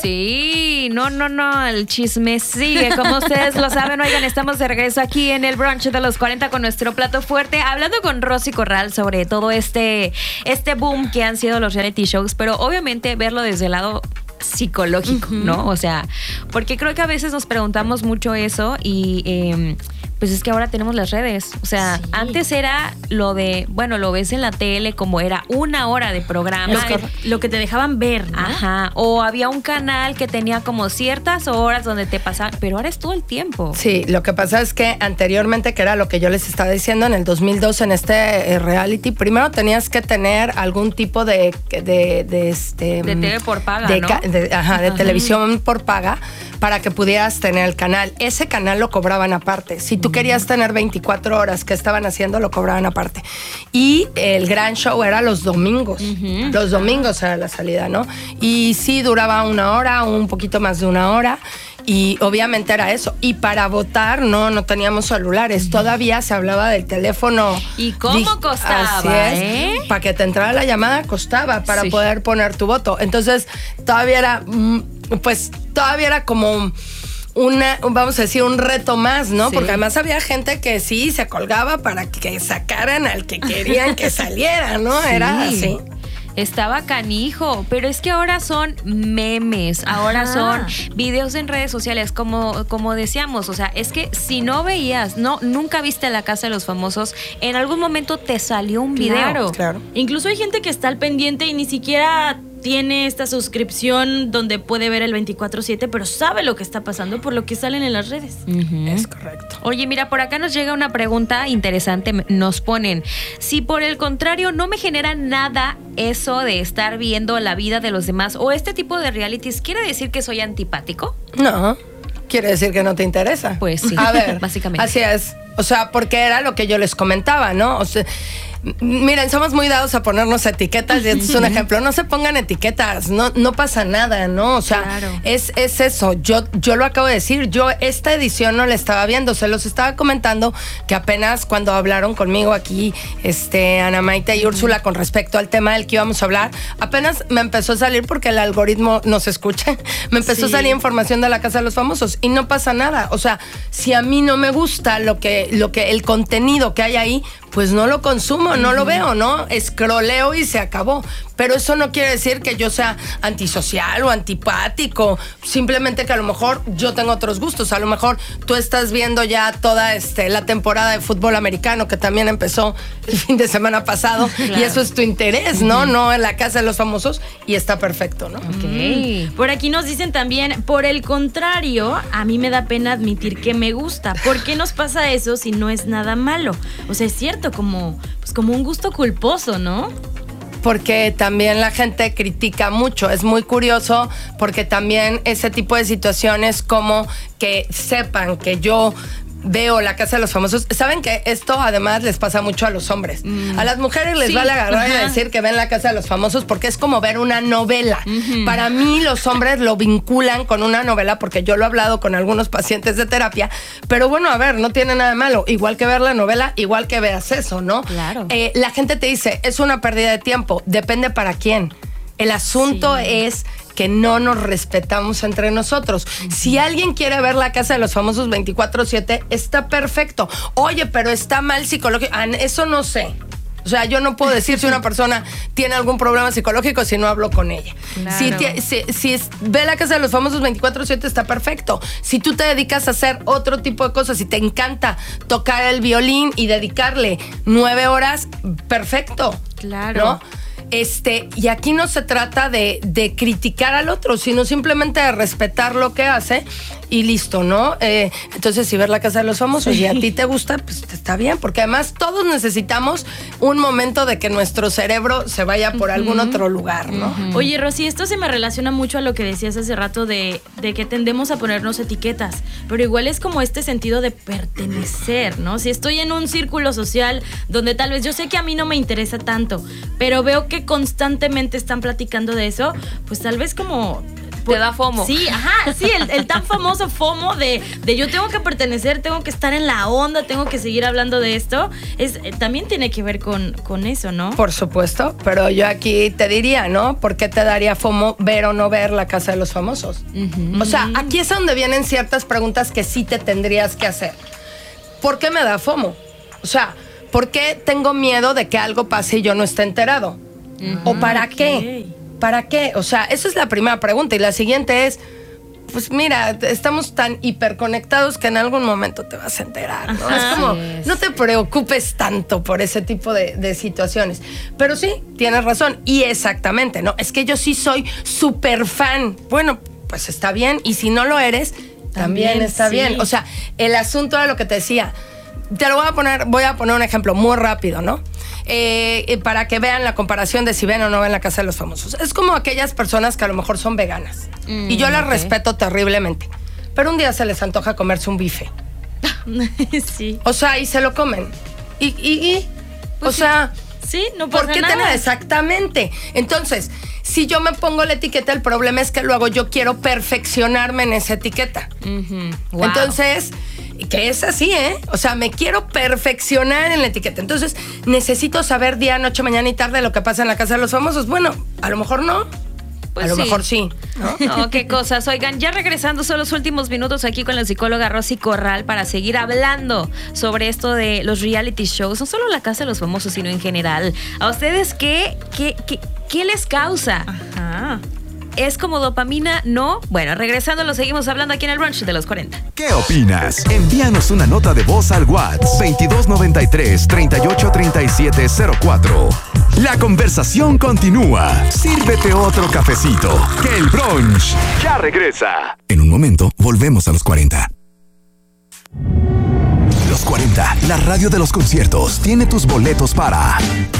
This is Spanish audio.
Sí, no, el chisme sigue, como ustedes lo saben. Oigan, estamos de regreso aquí en el brunch de los 40 con nuestro plato fuerte, hablando con Rosy Corral sobre todo este boom que han sido los reality shows, pero obviamente verlo desde el lado psicológico, ¿no? O sea, porque creo que a veces nos preguntamos mucho eso y pues es que ahora tenemos las redes. O sea, antes era lo de, bueno, lo ves en la tele como era 1 hora de programa. Lo que te dejaban ver, ¿no? Ajá. O había un canal que tenía como ciertas horas donde te pasaban, pero ahora es todo el tiempo. Sí, lo que pasa es que anteriormente, que era lo que yo les estaba diciendo, en el 2002 en este reality, primero tenías que tener algún tipo de TV por paga, ¿no? De televisión por paga para que pudieras tener el canal. Ese canal lo cobraban aparte. Si tú querías tener 24 horas que estaban haciendo, lo cobraban aparte. Y el gran show era los domingos. Los domingos era la salida, ¿no? Y sí duraba 1 hora, un poquito más de 1 hora. Y obviamente era eso. Y para votar no teníamos celulares. Todavía se hablaba del teléfono. ¿Y cómo costaba? Así es. Para que te entrara la llamada costaba para poder poner tu voto. Entonces todavía era como vamos a decir, un reto más, ¿no? Sí. Porque además había gente que sí se colgaba para que sacaran al que querían que saliera, ¿no? Sí. Era así. Estaba canijo, pero es que ahora son memes, ahora son videos en redes sociales, como decíamos, o sea, es que si no veías, nunca viste La Casa de los Famosos, en algún momento te salió un video. Claro. Incluso hay gente que está al pendiente y ni siquiera tiene esta suscripción donde puede ver el 24/7, pero sabe lo que está pasando por lo que salen en las redes. Es correcto. Oye, mira, por acá nos llega una pregunta interesante. Nos ponen, si por el contrario no me genera nada eso de estar viendo la vida de los demás o este tipo de realities, ¿quiere decir que soy antipático? No, quiere decir que no te interesa. Pues sí, a ver, básicamente. Así es. O sea, porque era lo que yo les comentaba, ¿no? O sea, miren, somos muy dados a ponernos etiquetas y este es un ejemplo. No se pongan etiquetas, no pasa nada, ¿no? O sea, es eso. Yo lo acabo de decir, yo esta edición no la estaba viendo, se los estaba comentando que apenas cuando hablaron conmigo aquí, Ana Maite y Úrsula con respecto al tema del que íbamos a hablar, apenas me empezó a salir porque el algoritmo nos escucha, me empezó a salir información de La Casa de los Famosos y no pasa nada. O sea, si a mí no me gusta el contenido que hay ahí, pues no lo consumo, no lo veo, ¿no? Escroleo y se acabó. Pero eso no quiere decir que yo sea antisocial o antipático. Simplemente que a lo mejor yo tengo otros gustos. A lo mejor tú estás viendo ya toda la temporada de fútbol americano que también empezó el fin de semana pasado. Claro. Y eso es tu interés, ¿no? No en La Casa de los Famosos. Y está perfecto, ¿no? Okay. Por aquí nos dicen también, por el contrario, a mí me da pena admitir que me gusta. ¿Por qué nos pasa eso si no es nada malo? O sea, es cierto, como un gusto culposo, ¿no? Porque también la gente critica mucho. Es muy curioso porque también ese tipo de situaciones como que sepan que yo veo La Casa de los Famosos. Saben que esto además les pasa mucho a los hombres. A las mujeres les vale agarrar y decir que ven La Casa de los Famosos porque es como ver una novela. Para mí los hombres lo vinculan con una novela porque yo lo he hablado con algunos pacientes de terapia, pero bueno, a ver, no tiene nada de malo. Igual que ver la novela, igual que veas eso, ¿no? Claro. La gente te dice, es una pérdida de tiempo. Depende para quién. El asunto es que no nos respetamos entre nosotros. Si alguien quiere ver La Casa de los Famosos 24/7, está perfecto. Oye, pero está mal psicológico. Eso no sé. O sea, yo no puedo decir si una persona tiene algún problema psicológico si no hablo con ella. Claro. Si ve La Casa de los Famosos 24/7, está perfecto. Si tú te dedicas a hacer otro tipo de cosas, si te encanta tocar el violín y dedicarle 9 horas, perfecto. Claro. ¿No? Y aquí no se trata de criticar al otro, sino simplemente de respetar lo que hace y listo, ¿no? Entonces, si ver La Casa de los Famosos y a ti te gusta, pues está bien, porque además todos necesitamos un momento de que nuestro cerebro se vaya por algún otro lugar, ¿no? Oye, Rosy, esto se me relaciona mucho a lo que decías hace rato de que tendemos a ponernos etiquetas, pero igual es como este sentido de pertenecer, ¿no? Si estoy en un círculo social donde tal vez yo sé que a mí no me interesa tanto, pero veo que constantemente están platicando de eso, pues tal vez como Te da FOMO. Sí, ajá, sí, el tan famoso FOMO de yo tengo que pertenecer, tengo que estar en la onda, tengo que seguir hablando de esto, también tiene que ver con eso, ¿no? Por supuesto, pero yo aquí te diría, ¿no? ¿Por qué te daría FOMO ver o no ver La Casa de los Famosos? O sea, aquí es donde vienen ciertas preguntas que sí te tendrías que hacer. ¿Por qué me da FOMO? O sea, ¿por qué tengo miedo de que algo pase y yo no esté enterado? ¿O para qué? ¿Para qué? O sea, esa es la primera pregunta. Y la siguiente es, pues mira, estamos tan hiperconectados que en algún momento te vas a enterar, ¿no? Es como, no te preocupes tanto por ese tipo de situaciones. Pero sí, tienes razón. Y exactamente, ¿no? Es que yo sí soy súper fan. Bueno, pues está bien. Y si no lo eres, también está bien. O sea, el asunto era lo que te decía. Te lo voy a poner un ejemplo muy rápido, ¿no? Para que vean la comparación de si ven o no ven La Casa de los Famosos. Es como aquellas personas que a lo mejor son veganas. Y yo las respeto terriblemente. Pero un día se les antoja comerse un bife. Sí. O sea, y se lo comen. Pues o sea... Sí, no pasa ¿por qué nada. Exactamente. Entonces, si yo me pongo la etiqueta, el problema es que luego yo quiero perfeccionarme en esa etiqueta. Wow. Entonces, que es así, ¿eh? O sea, me quiero perfeccionar en la etiqueta. Entonces, necesito saber día, noche, mañana y tarde lo que pasa en La Casa de los Famosos. Bueno, a lo mejor no. Pues a lo mejor sí, ¿no? No, qué cosas. Oigan, ya regresando, son los últimos minutos aquí con la psicóloga Rosy Corral para seguir hablando sobre esto de los reality shows. No solo La Casa de los Famosos, sino en general. ¿A ustedes qué les causa? Ajá. ¿Es como dopamina? ¿No? Bueno, regresando lo seguimos hablando aquí en el Brunch de los 40. ¿Qué opinas? Envíanos una nota de voz al WhatsApp 2293-383704. La conversación continúa. Sírvete otro cafecito, que el Brunch ya regresa. En un momento, volvemos a los 40. Los 40, la radio de los conciertos, tiene tus boletos para